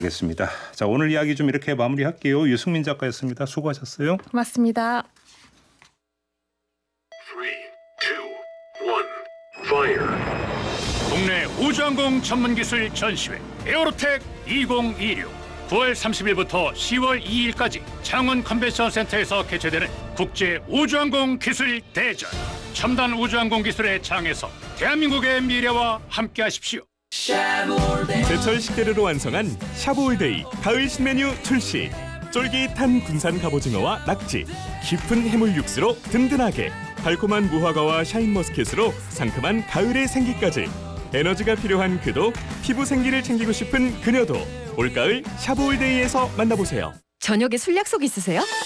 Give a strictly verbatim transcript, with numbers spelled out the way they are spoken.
알겠습니다. 자, 오늘 이야기 좀 이렇게 마무리할게요. 유승민 작가였습니다. 수고하셨어요. 고맙습니다. 국내 우주항공 전문기술 전시회 에어로텍 이천이십육 구월 삼십일부터 시월 이일까지 창원 컨벤션센터에서 개최되는 국제 우주항공 기술 대전. 첨단 우주항공 기술의 장에서 대한민국의 미래와 함께하십시오. 제철 식재료로 완성한 샤브올데이 가을 신메뉴 출시. 쫄깃한 군산 갑오징어와 낙지, 깊은 해물 육수로 든든하게, 달콤한 무화과와 샤인머스켓으로 상큼한 가을의 생기까지. 에너지가 필요한 그도, 피부 생기를 챙기고 싶은 그녀도 올가을 샤브올데이에서 만나보세요. 저녁에 술 약속 있으세요?